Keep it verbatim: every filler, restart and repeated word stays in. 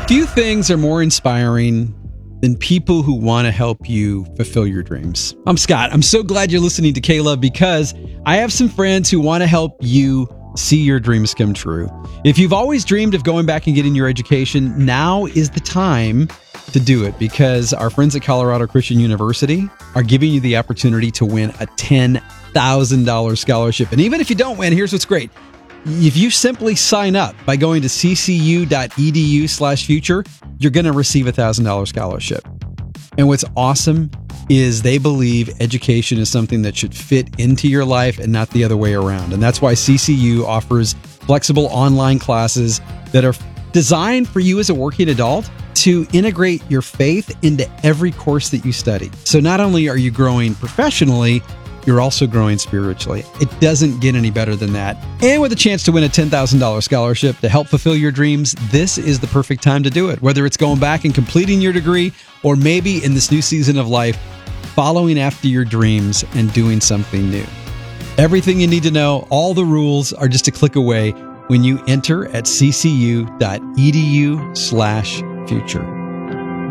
Few things are more inspiring than people who want to help you fulfill your dreams. I'm Scott. I'm so glad you're listening to K-Love because I have some friends who want to help you see your dreams come true. If you've always dreamed of going back and getting your education, now is the time to do it because our friends at Colorado Christian University are giving you the opportunity to win a ten thousand dollars scholarship. And even if you don't win, here's what's great. If you simply sign up by going to ccu.edu slash future, you're going to receive a one thousand dollars scholarship. And what's awesome is they believe education is something that should fit into your life and not the other way around. And that's why C C U offers flexible online classes that are designed for you as a working adult to integrate your faith into every course that you study. So not only are you growing professionally, you're also growing spiritually. It doesn't get any better than that. And with a chance to win a ten thousand dollars scholarship to help fulfill your dreams, this is the perfect time to do it. Whether it's going back and completing your degree, or maybe in this new season of life, following after your dreams and doing something new. Everything you need to know, all the rules are just a click away when you enter at ccu.edu slash future.